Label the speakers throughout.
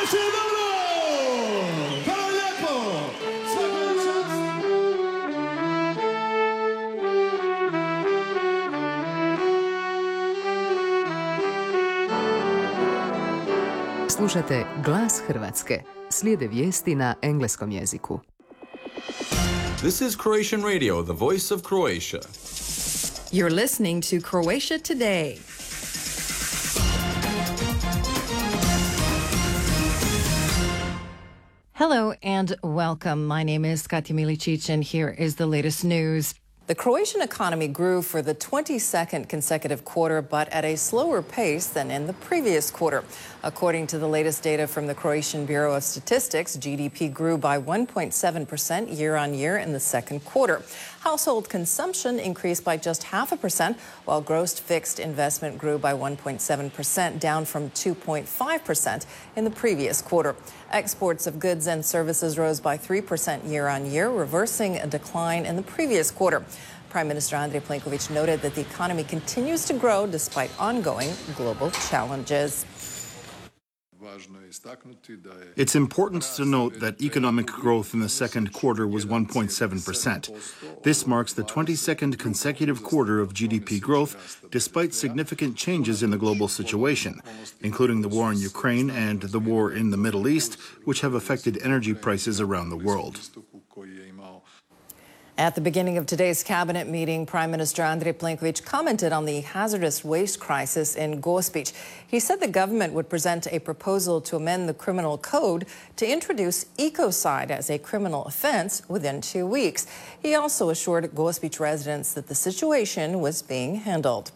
Speaker 1: Sve dobro! Hvala lijepo! Svaka čast!
Speaker 2: Slušate Glas Hrvatske. Slijede vijesti na engleskom jeziku.
Speaker 3: This is Croatian Radio, the voice of Croatia.
Speaker 4: You're listening to Croatia Today. Hello and welcome. My name is Katja Milicic and here is the latest news. The Croatian economy grew for the 22nd consecutive quarter, but at a slower pace than in the previous quarter. According to the latest data from the Croatian Bureau of Statistics, GDP grew by 1.7% year on year in the second quarter. Household consumption increased by just 0.5%, while gross fixed investment grew by 1.7%, down from 2.5% in the previous quarter. Exports of goods and services rose by 3% year on year, reversing a decline in the previous quarter. Prime Minister Andrej Plenković noted that the economy continues to grow despite ongoing global challenges.
Speaker 5: It's important to note that economic growth in the second quarter was 1.7%. This marks the 22nd consecutive quarter of GDP growth, despite significant changes in the global situation, including the war in Ukraine and the war in the Middle East, which have affected energy prices around the world.
Speaker 4: At the beginning of today's cabinet meeting, Prime Minister Andrej Plenković commented on the hazardous waste crisis in Gospić. He said the government would present a proposal to amend the criminal code to introduce ecocide as a criminal offense within 2 weeks. He also assured Gospić residents that the situation was being handled.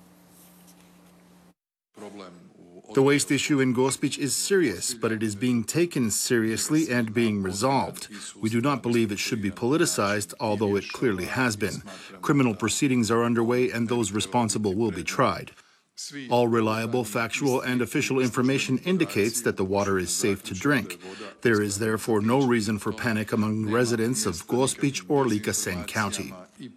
Speaker 5: The waste issue in Gospić is serious, but it is being taken seriously and being resolved. We do not believe it should be politicized, although it clearly has been. Criminal proceedings are underway and those responsible will be tried. All reliable, factual, and official information indicates that the water is safe to drink. There is therefore no reason for panic among residents of Gospić or Ličko-Senj County.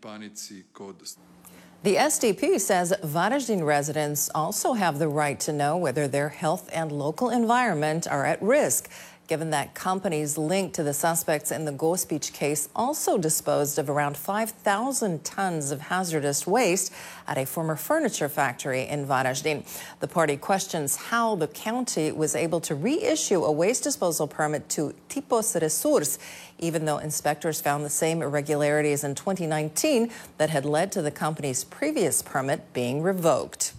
Speaker 4: The SDP says Varaždin residents also have the right to know whether their health and local environment are at risk, given that companies linked to the suspects in the Gospić case also disposed of around 5,000 tons of hazardous waste at a former furniture factory in Varaždin. The party questions how the county was able to reissue a waste disposal permit to Tipos Resurs, even though inspectors found the same irregularities in 2019 that had led to the company's previous permit being revoked.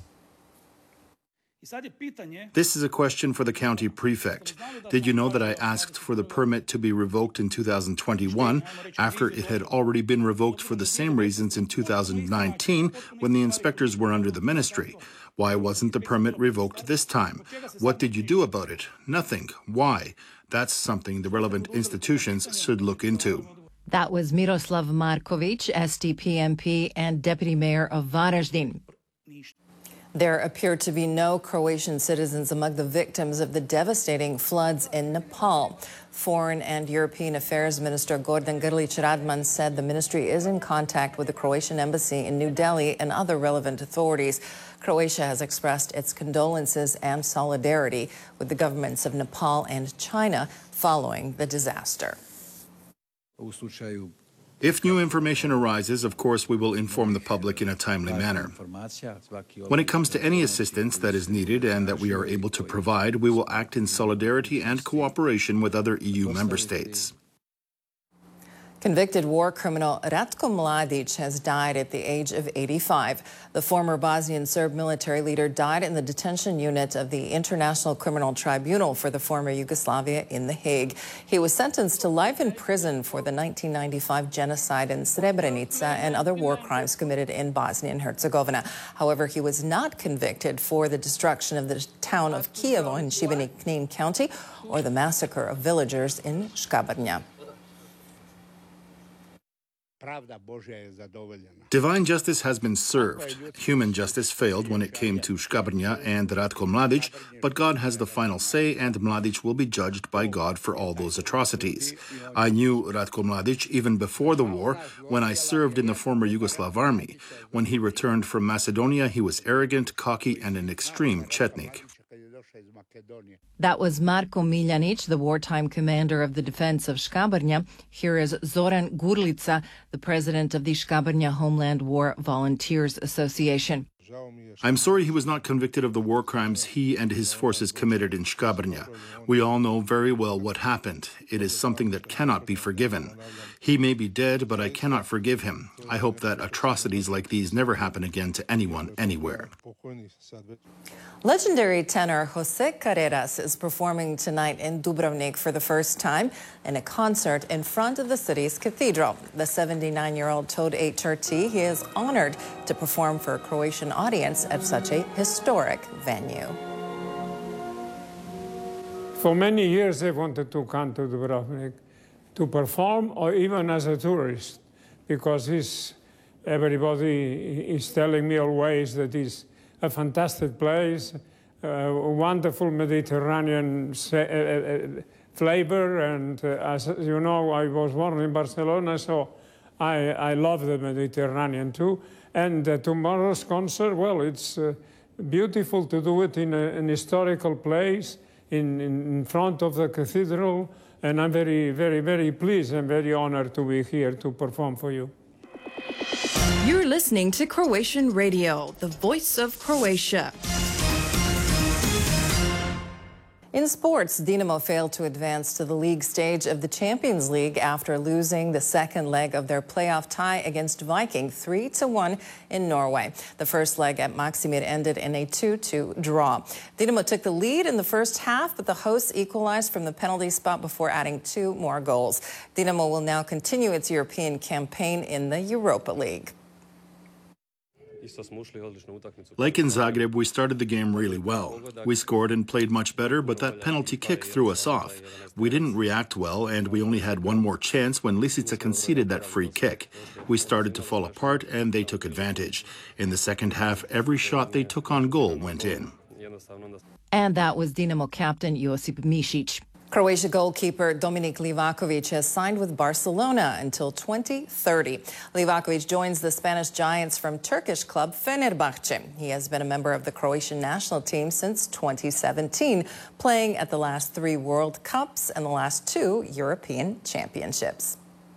Speaker 5: This is a question for the county prefect. Did you know that I asked for the permit to be revoked in 2021 after it had already been revoked for the same reasons in 2019 when the inspectors were under the ministry? Why wasn't the permit revoked this time? What did you do about it? Nothing. Why? That's something the relevant institutions should look into.
Speaker 4: That was Miroslav Marković, SDP MP and Deputy Mayor of Varaždin. There appear to be no Croatian citizens among the victims of the devastating floods in Nepal. Foreign and European Affairs Minister Gordan Grlić Radman said the ministry is in contact with the Croatian embassy in New Delhi and other relevant authorities. Croatia has expressed its condolences and solidarity with the governments of Nepal and China following the disaster.
Speaker 5: If new information arises, of course, we will inform the public in a timely manner. When it comes to any assistance that is needed and that we are able to provide, we will act in solidarity and cooperation with other EU member states.
Speaker 4: Convicted war criminal Ratko Mladić has died at the age of 85. The former Bosnian Serb military leader died in the detention unit of the International Criminal Tribunal for the former Yugoslavia in The Hague. He was sentenced to life in prison for the 1995 genocide in Srebrenica and other war crimes committed in Bosnia and Herzegovina. However, he was not convicted for the destruction of the town of Kijevo in Šibenik-Knin County or the massacre of villagers in Škabrnja.
Speaker 5: Divine justice has been served. Human justice failed when it came to Škabrnja and Ratko Mladić, but God has the final say and Mladić will be judged by God for all those atrocities. I knew Ratko Mladić even before the war when I served in the former Yugoslav army. When he returned from Macedonia, he was arrogant, cocky, and an extreme Chetnik.
Speaker 4: That was Marko Miljanic, the wartime commander of the defense of Škabrnja. Here is Zoran Gurlica, the president of the Škabrnja Homeland War Volunteers Association.
Speaker 5: I'm sorry he was not convicted of the war crimes he and his forces committed in Škabrnja. We all know very well what happened. It is something that cannot be forgiven. He may be dead, but I cannot forgive him. I hope that atrocities like these never happen again to anyone, anywhere.
Speaker 4: Legendary tenor Jose Carreras is performing tonight in Dubrovnik for the first time in a concert in front of the city's cathedral. The 79-year-old told HRT he is honored to perform for a Croatian audience at such a historic venue.
Speaker 6: For many years I wanted to come to Dubrovnik to perform, or even as a tourist, because everybody is telling me always that it's a fantastic place, a wonderful Mediterranean flavor, and as you know, I was born in Barcelona, so I love the Mediterranean too. And tomorrow's concert, well, it's beautiful to do it in an historical place, in front of the cathedral, and I'm very, very, very pleased and very honored to be here to perform for you.
Speaker 7: You're listening to Croatian Radio, the voice of Croatia.
Speaker 4: In sports, Dinamo failed to advance to the league stage of the Champions League after losing the second leg of their playoff tie against Viking 3-1 in Norway. The first leg at Maksimir ended in a 2-2 draw. Dinamo took the lead in the first half, but the hosts equalized from the penalty spot before adding 2 more goals. Dinamo will now continue its European campaign in the Europa League.
Speaker 5: Like in Zagreb, we started the game really well. We scored and played much better, but that penalty kick threw us off. We didn't react well, and we only had one more chance when Lisica conceded that free kick. We started to fall apart, and they took advantage. In the second half, every shot they took on goal went in.
Speaker 4: And that was Dinamo captain Josip Mišić. Croatia goalkeeper Dominik Livakovic has signed with Barcelona until 2030. Livakovic joins the Spanish Giants from Turkish club Fenerbahce. He has been a member of the Croatian national team since 2017, playing at the last 3 World Cups and the last 2 European Championships.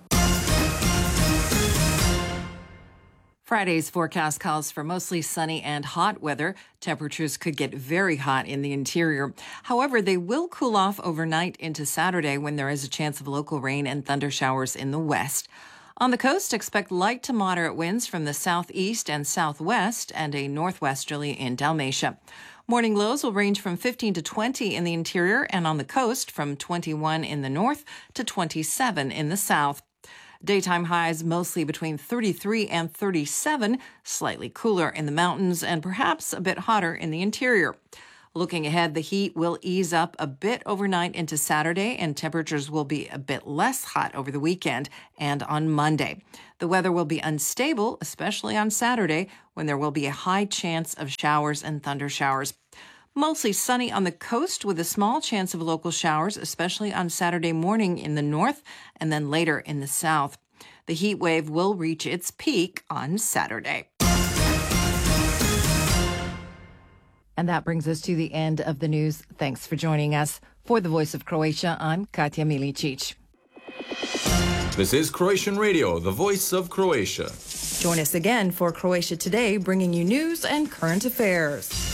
Speaker 4: Friday's forecast calls for mostly sunny and hot weather. Temperatures could get very hot in the interior. However, they will cool off overnight into Saturday when there is a chance of local rain and thunder showers in the west. On the coast, expect light to moderate winds from the southeast and southwest and a northwesterly in Dalmatia. Morning lows will range from 15 to 20 in the interior and on the coast from 21 in the north to 27 in the south. Daytime highs mostly between 33 and 37, slightly cooler in the mountains and perhaps a bit hotter in the interior. Looking ahead, the heat will ease up a bit overnight into Saturday, and temperatures will be a bit less hot over the weekend and on Monday. The weather will be unstable, especially on Saturday, when there will be a high chance of showers and thunder showers. Mostly sunny on the coast with a small chance of local showers, especially on Saturday morning in the north and then later in the south. The heat wave will reach its peak on Saturday. And that brings us to the end of the news. Thanks for joining us. For the Voice of Croatia, I'm Katja Milicic.
Speaker 3: This is Croatian Radio, the voice of Croatia.
Speaker 7: Join us again for Croatia Today, bringing you news and current affairs.